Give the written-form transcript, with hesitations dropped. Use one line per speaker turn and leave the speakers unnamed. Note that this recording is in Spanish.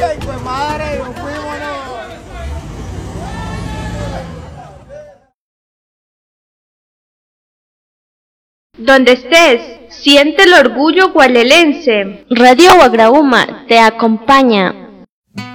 ¡Ay, pues madre! ¡Nos fuimos!
Donde estés, siente el orgullo gualelense.
Radio Guagraúma te acompaña.